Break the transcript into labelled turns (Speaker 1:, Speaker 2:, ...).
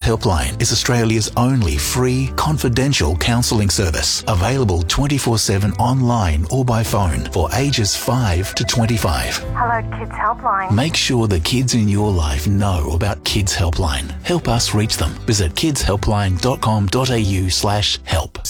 Speaker 1: Helpline is Australia's only free, confidential counselling service, available 24/7 online or by phone for ages 5 to 25.
Speaker 2: Hello, Kids Helpline.
Speaker 1: Make sure the kids in your life know about Kids Helpline. Help us reach them. Visit kidshelpline.com.au/help.